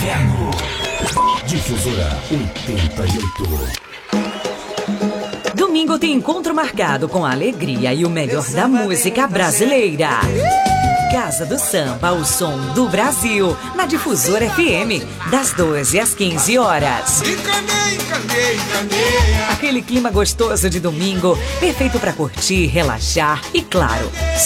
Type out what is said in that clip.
Inverno. Difusora 88. Domingo tem encontro marcado com a alegria e o melhor da música brasileira. Casa do Samba, o som do Brasil, na Difusora FM, das 12 às 15 horas. Aquele clima gostoso de domingo, perfeito para curtir, relaxar e, claro,